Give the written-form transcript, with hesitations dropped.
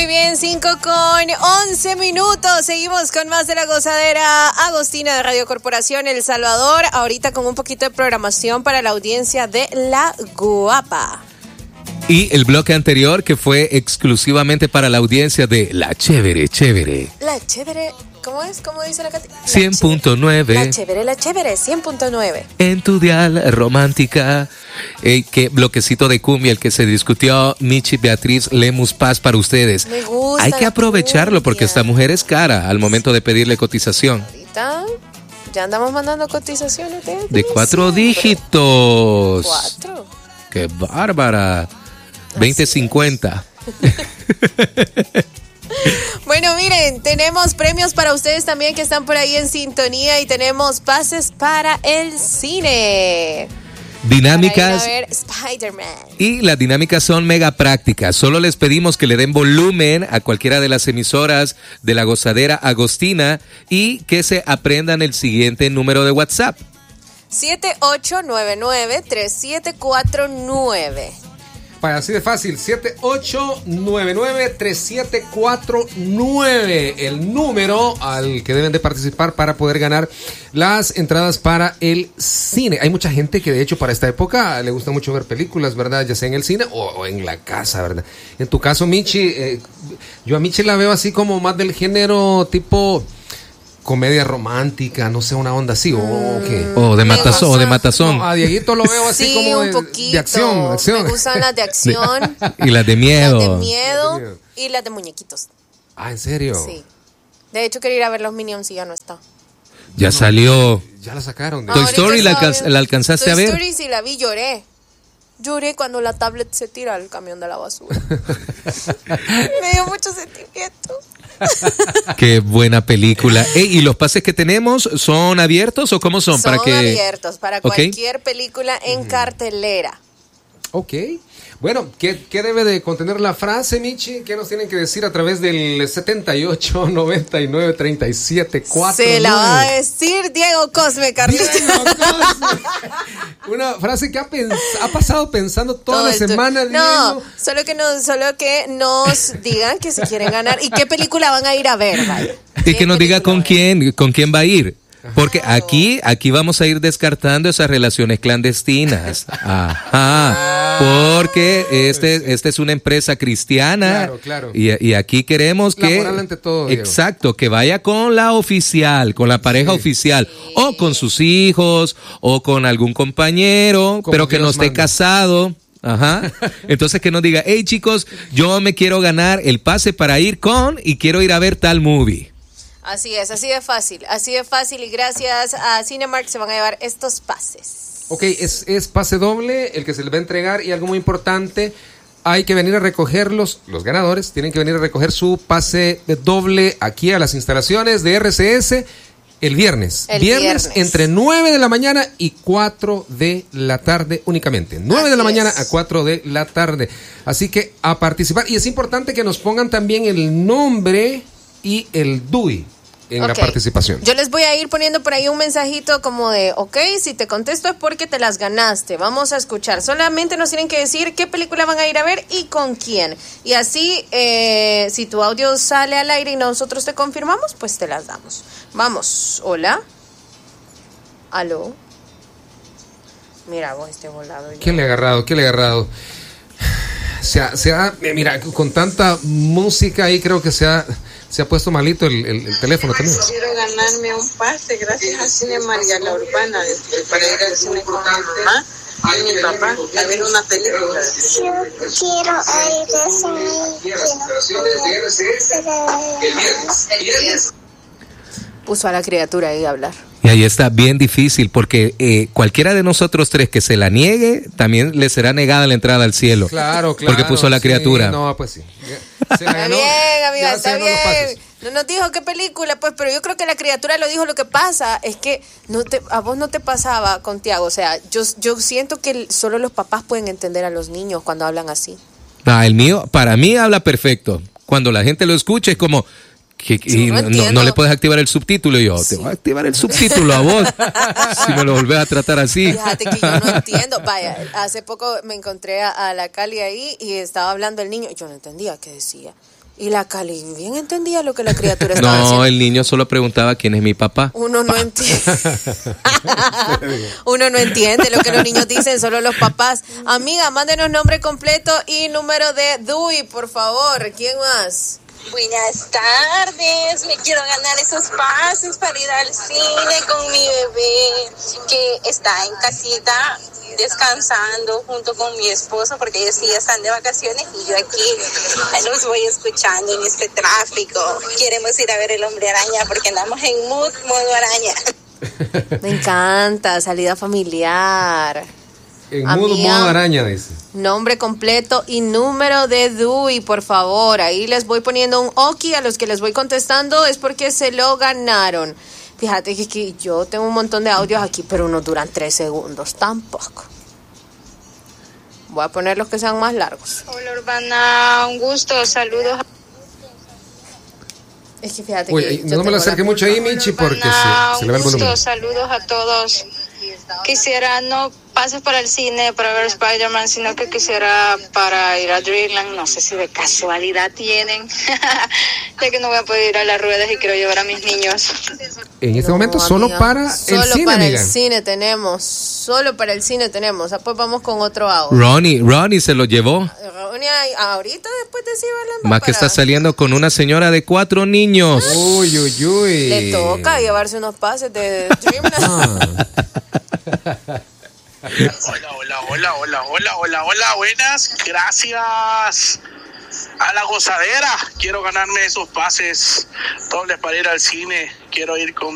Muy bien, 5:11. Seguimos con más de La Gozadera Agostina de Radio Corporación El Salvador. Ahorita con un poquito de programación para la audiencia de La Guapa. Y el bloque anterior que fue exclusivamente para la audiencia de La Chévere. La Chévere, ¿cómo es? ¿Cómo dice la canción? 100.9. La Chévere, 100.9. En tu dial romántica. Qué bloquecito de cumbia el que se discutió Michi Beatriz Lemus Paz para ustedes. Me gusta. Hay que aprovecharlo porque esta mujer es cara al momento de pedirle cotización. Ahorita ya andamos mandando cotizaciones de 4 dígitos. 4. ¡Qué bárbara! 2050. Bueno, miren, tenemos premios para ustedes también que están por ahí en sintonía y tenemos pases para el cine. Dinámicas. Para ir a ver Spider-Man. Y las dinámicas son mega prácticas. Solo les pedimos que le den volumen a cualquiera de las emisoras de La Gozadera Agostina y que se aprendan el siguiente número de WhatsApp. 7899-3749. Para así de fácil, 7899-3749, el número al que deben de participar para poder ganar las entradas para el cine. Hay mucha gente que de hecho para esta época le gusta mucho ver películas, ¿verdad? Ya sea en el cine o en la casa, ¿verdad? En tu caso, Michi, yo a Michi la veo así como más del género tipo comedia romántica, no sé, una onda así, o qué. O de matazón. No, a Dieguito lo veo así sí, como un poquito. De acción. Me gustan las de acción. Y las de miedo. Las de miedo y las de muñequitos. Ah, ¿en serio? Sí. De hecho, quería ir a ver los Minions y ya no está. Ya salió. Ya la sacaron. Toy Story la alcanzaste a ver. Toy Story sí la vi, lloré. Lloré cuando la tablet se tira al camión de la basura. Me dio mucho sentimiento. Qué buena película. ¿Y los pases que tenemos son abiertos o cómo son? Son abiertos para cualquier película en cartelera. Ok. Bueno, ¿qué debe de contener la frase, Michi? ¿Qué nos tienen que decir a través del 78 99 37 4? Se la va a decir Diego Cosme, Carlita. Una frase que ha pasado pensando toda la semana. No, solo que nos digan que si quieren ganar y qué película van a ir a ver, vaya. Y que nos diga con quién va a ir. Porque aquí vamos a ir descartando esas relaciones clandestinas. Ajá. Porque esta es una empresa cristiana. Claro. Y aquí queremos que. La moral ante todo, Diego. Exacto, que vaya con la oficial, con la pareja oficial. Sí. O con sus hijos, o con algún compañero, como pero que Dios no esté casado. Ajá. Entonces que nos diga, hey chicos, yo me quiero ganar el pase para ir y quiero ir a ver tal movie. Así es, así de fácil y gracias a Cinemark se van a llevar estos pases. Ok, es pase doble el que se les va a entregar y algo muy importante, hay que venir a recogerlos, los ganadores tienen que venir a recoger su pase doble aquí a las instalaciones de RCS el viernes. Viernes entre 9 de la mañana y 4 de la tarde únicamente. 9 de la mañana a 4 de la tarde. Así que a participar y es importante que nos pongan también el nombre y el DUI en la participación. Yo les voy a ir poniendo por ahí un mensajito como de, ok, si te contesto es porque te las ganaste, vamos a escuchar. Solamente nos tienen que decir qué película van a ir a ver y con quién. Y así, si tu audio sale al aire y nosotros te confirmamos, pues te las damos. Vamos, hola. ¿Aló? Mira vos este volado. ¿Qué le ha agarrado? Mira, con tanta música ahí creo que se ha puesto malito el teléfono también. Quiero ganarme un pase gracias a Cinemark y a La Urbana para ir al cine con mi mamá y mi papá a ver una película. Yo quiero ir Puso a la criatura ahí a hablar. Y ahí está bien difícil porque cualquiera de nosotros tres que se la niegue, también le será negada la entrada al cielo. Claro. Porque puso a la criatura. No, pues sí. Está bien, amiga, está bien. No nos dijo qué película, pues, pero yo creo que la criatura lo dijo. Lo que pasa es que a vos no te pasaba con Tiago. O sea, yo siento que solo los papás pueden entender a los niños cuando hablan así. El mío, para mí habla perfecto. Cuando la gente lo escucha es como... no le puedes activar el subtítulo. Y yo, te voy a activar el subtítulo a vos si me lo volvés a tratar así. Fíjate que yo no entiendo. Vaya, hace poco me encontré a la Cali ahí y estaba hablando el niño y yo no entendía qué decía. Y la Cali bien entendía lo que la criatura estaba haciendo. No, el niño solo preguntaba quién es mi papá. Uno no entiende. Uno no entiende lo que los niños dicen, solo los papás. Amiga, mándenos nombre completo y número de DUI, por favor. ¿Quién más? Buenas tardes, me quiero ganar esos pases para ir al cine con mi bebé que está en casita descansando junto con mi esposo porque ellos sí ya están de vacaciones y yo aquí los voy escuchando en este tráfico. Queremos ir a ver El Hombre Araña porque andamos en modo araña. Me encanta, salida familiar. En modo araña, dice. Nombre completo y número de DUI, por favor. Ahí les voy poniendo un oki a los que les voy contestando. Es porque se lo ganaron. Fíjate que yo tengo un montón de audios aquí, pero no duran 3 segundos. Tampoco. Voy a poner los que sean más largos. Hola, Urbana. Un gusto. Saludos. Es que fíjate Uy, que no me lo acerque mucho ahí, Michi, porque se le va el volumen. Saludos a todos. Quisiera no pases para el cine para ver Spider-Man, sino que quisiera para ir a Dreamland. No sé si de casualidad tienen, ya que no voy a poder ir a las ruedas y quiero llevar a mis niños. En este momento solo para el cine, solo para amiga. el cine tenemos. Solo para el cine tenemos. Después vamos con otro audio. Ronnie se lo llevó. Ronnie, ahorita después de sí va Más que está saliendo con una señora de 4 niños. Uy. Le toca llevarse unos pases de Dreamland. Hola, buenas, gracias a la gozadera. Quiero ganarme esos pases dobles para ir al cine. Quiero ir con